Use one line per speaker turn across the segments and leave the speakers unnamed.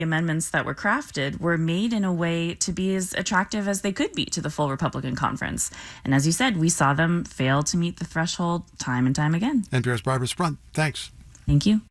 amendments that were crafted were made in a way to be as attractive as they could be to the full Republican conference. And as you said, we saw them fail to meet the threshold time and time again.
NPR's Barbara Sprunt, thanks.
Thank you.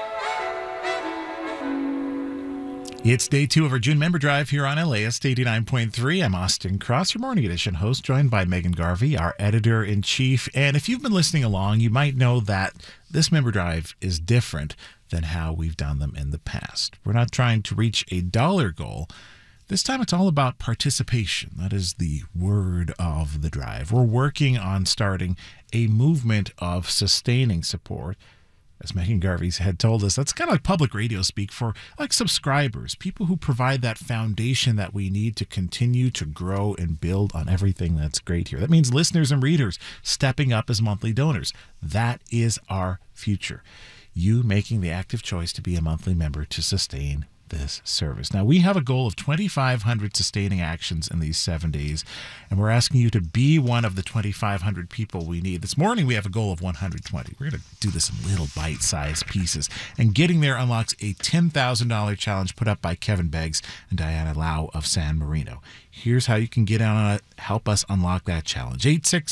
It's day 2 of our June member drive here on LAist 89.3. I'm Austin Cross, your morning edition host, joined by Megan Garvey, our editor-in-chief. And if you've been listening along, you might know that this member drive is different than how we've done them in the past. We're not trying to reach a dollar goal. This time it's all about participation. That is the word of the drive. We're working on starting a movement of sustaining support. As Megan Garvey had told us, that's kind of like public radio speak for like subscribers, people who provide that foundation that we need to continue to grow and build on everything that's great here. That means listeners and readers stepping up as monthly donors. That is our future. You making the active choice to be a monthly member to sustain this service. Now, we have a goal of 2,500 sustaining actions in these 7 days, and we're asking you to be one of the 2,500 people we need. This morning, we have a goal of 120. We're going to do this in little bite-sized pieces, and getting there unlocks a $10,000 challenge put up by Kevin Beggs and Diana Lau of San Marino. Here's how you can get on it. Help us unlock that challenge.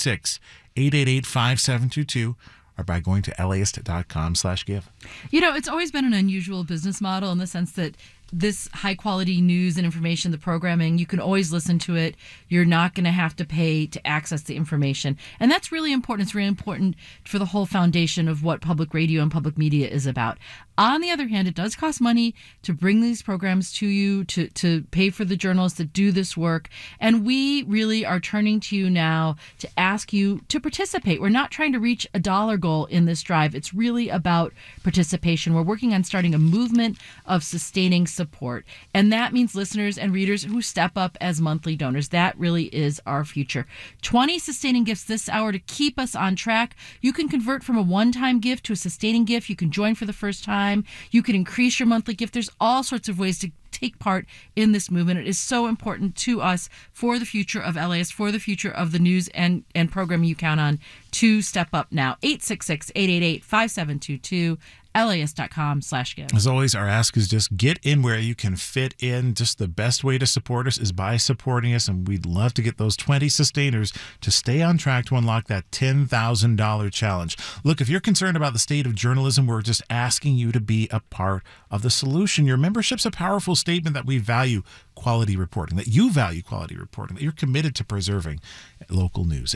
866-888-5722. or by going to laist.com/give.
You know, it's always been an unusual business model in the sense that this high quality news and information, the programming, you can always listen to it. You're not going to have to pay to access the information. And that's really important. It's really important for the whole foundation of what public radio and public media is about. On the other hand, it does cost money to bring these programs to you, to pay for the journalists that do this work. And we really are turning to you now to ask you to participate. We're not trying to reach a dollar goal in this drive. It's really about participation. We're working on starting a movement of sustaining support. And that means listeners and readers who step up as monthly donors. That really is our future. 20 sustaining gifts this hour to keep us on track. You can convert from a one-time gift to a sustaining gift. You can join for the first time. You can increase your monthly gift. There's all sorts of ways to take part in this movement. It is so important to us for the future of LAist, for the future of the news and programming you count on to step up now. 866-888-5722. LAist.com/give.
As always, our ask is just get in where you can fit in. Just the best way to support us is by supporting us, and we'd love to get those 20 sustainers to stay on track to unlock that $10,000 challenge. Look, if you're concerned about the state of journalism, we're just asking you to be a part of the solution. Your membership's a powerful statement that we value quality reporting, that you value quality reporting, that you're committed to preserving local news.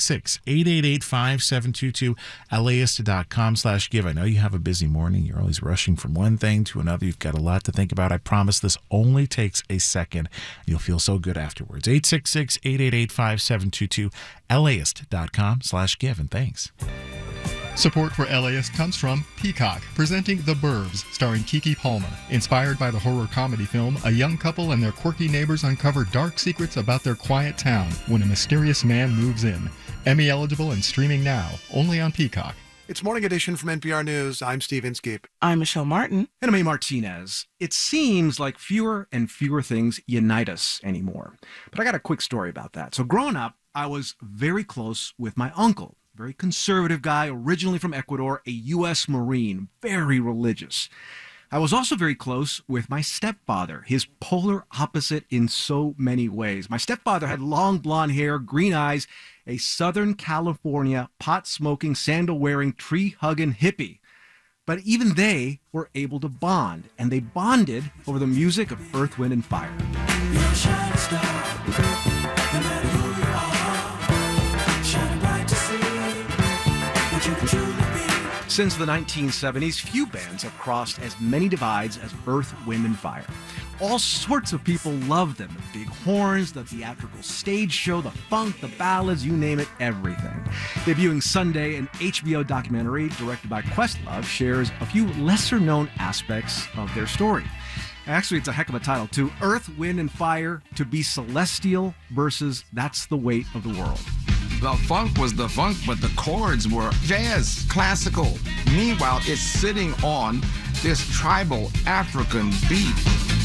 866-888-5722, LAist.com/give. I know you have a busy morning. You're always rushing from one thing to another. You've got a lot to think about. I promise this only takes a second. You'll feel so good afterwards. 866-888-5722, LAist.com/give. And thanks.
Support for LAist comes from Peacock, presenting The Burbs, starring Keke Palmer. Inspired by the horror comedy film, a young couple and their quirky neighbors uncover dark secrets about their quiet town when a mysterious man moves in. Emmy eligible and streaming now, only on Peacock.
It's Morning Edition from NPR News. I'm Steve Inskeep.
I'm Michelle Martin.
And I'm A. Martinez. It seems like fewer and fewer things unite us anymore. But I got a quick story about that. So growing up, I was very close with my uncle. Very conservative guy, originally from Ecuador, a U.S. Marine, very religious. I was also very close with my stepfather, his polar opposite in so many ways. My stepfather had long blonde hair, green eyes, a Southern California pot-smoking, sandal-wearing, tree-hugging hippie. But even they were able to bond, and they bonded over the music of Earth, Wind, and Fire. You're a shining star, no matter who you are, shining bright to see what you can truly be. Since the 1970s, few bands have crossed as many divides as Earth, Wind, and Fire. All sorts of people love them. The big horns, the theatrical stage show, the funk, the ballads, you name it, everything. Debuting Sunday, an HBO documentary directed by Questlove shares a few lesser-known aspects of their story. Actually, it's a heck of a title, too. Earth, Wind, and Fire, to be celestial versus That's the Weight of the World.
The funk was the funk, but the chords were jazz, classical. Meanwhile, it's sitting on this tribal African beat.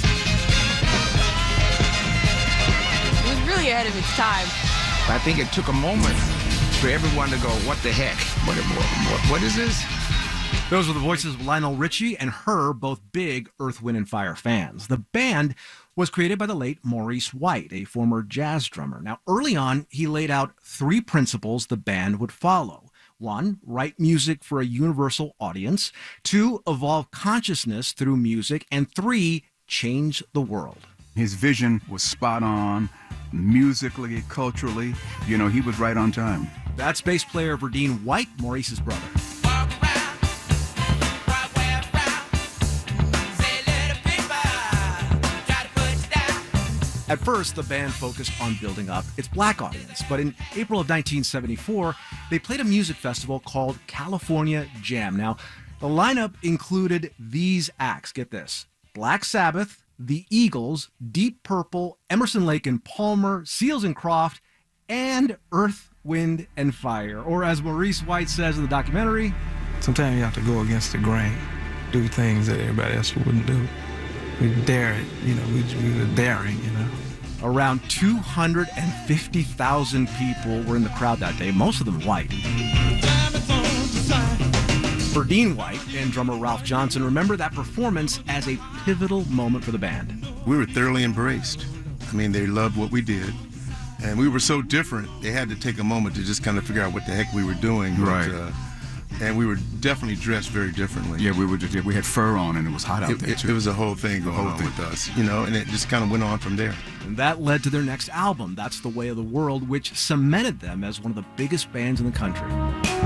It was really ahead of its time.
I think it took a moment for everyone to go, what the heck? What is this?
Those were the voices of Lionel Richie and Her, both big Earth, Wind, and Fire fans. The band was created by the late Maurice White, a former jazz drummer. Now, early on, he laid out 3 principles the band would follow. 1, write music for a universal audience. 2, evolve consciousness through music. And 3, change the world.
His vision was spot on, musically, culturally. You know, he was right on time.
That's bass player Verdine White, Maurice's brother. At first, the band focused on building up its black audience, but in April of 1974, they played a music festival called California Jam. Now, the lineup included these acts. Get this: Black Sabbath, The Eagles, Deep Purple, Emerson, Lake and Palmer, Seals and Croft, and Earth, Wind, and Fire. Or as Maurice White says in the documentary,
sometimes you have to go against the grain, do things that everybody else wouldn't do. We dare it, we were daring,
Around 250,000 people were in the crowd that day, most of them white. Verdine White and drummer Ralph Johnson remember that performance as a pivotal moment for the band.
We were thoroughly embraced. I mean, they loved what we did. And we were so different, they had to take a moment to just kind of figure out what the heck we were doing.
Right.
And we were definitely dressed very differently.
Yeah, we had fur on and it was hot out there, too.
It was a whole thing going on with us, and it just kind of went on from there.
And that led to their next album, That's the Way of the World, which cemented them as one of the biggest bands in the country.